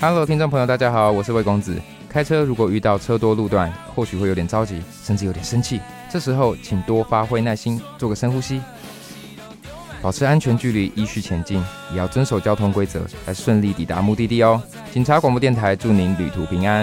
Hello， 听众朋友，大家好，我是魏公子。开车如果遇到车多路段，或许会有点着急，甚至有点生气。这时候，请多发挥耐心，做个深呼吸，保持安全距离，依序前进，也要遵守交通规则，才顺利抵达目的地哦。警察广播电台祝您旅途平安。